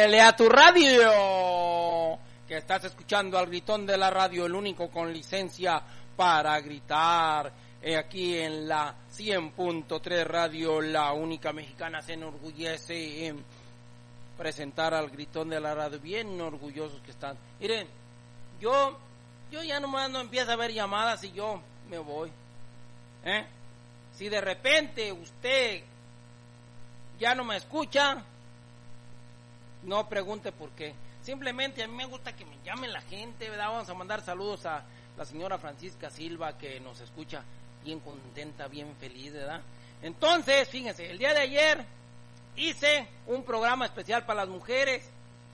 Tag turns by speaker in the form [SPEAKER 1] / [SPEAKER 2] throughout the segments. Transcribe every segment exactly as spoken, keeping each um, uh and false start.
[SPEAKER 1] Súbele a tu radio, que estás escuchando al gritón de la radio, el único con licencia para gritar. Eh, aquí en la cien punto tres Radio, la única mexicana, se enorgullece en presentar al gritón de la radio. Bien orgullosos que están. Miren, yo, yo ya nomás no empiezo a ver llamadas y yo me voy. ¿Eh? Si de repente usted ya no me escucha, no pregunte por qué. Simplemente a mí me gusta que me llamen la gente, ¿verdad? Vamos a mandar saludos a la señora Francisca Silva, que nos escucha bien contenta, bien feliz, ¿verdad? Entonces, fíjense, el día de ayer hice un programa especial para las mujeres,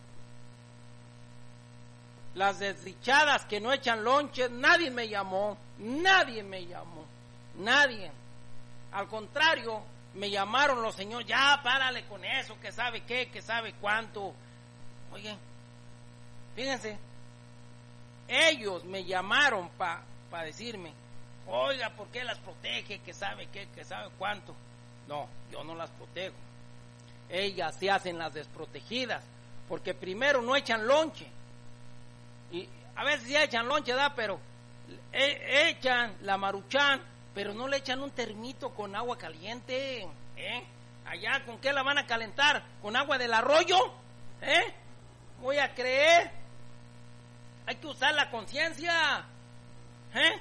[SPEAKER 1] las desdichadas que no echan lonches. Nadie me llamó, nadie me llamó, nadie. Al contrario, me llamaron los señores, ya párale con eso, que sabe qué, que sabe cuánto. Oye, fíjense, ellos me llamaron para pa decirme, oiga, ¿por qué las protege? Que sabe qué, que sabe cuánto. No, yo no las protejo. Ellas se hacen las desprotegidas, porque primero no echan lonche. Y a veces ya echan lonche, ¿verdad? Pero e- echan la Maruchan, pero no le echan un termito con agua caliente, ¿eh? Allá, ¿con qué la van a calentar? ¿Con agua del arroyo? ¿Eh? Voy a creer. Hay que usar la conciencia, ¿eh?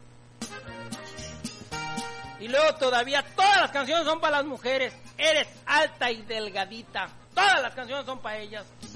[SPEAKER 1] Y luego todavía todas las canciones son para las mujeres. Eres alta y delgadita. Todas las canciones son para ellas.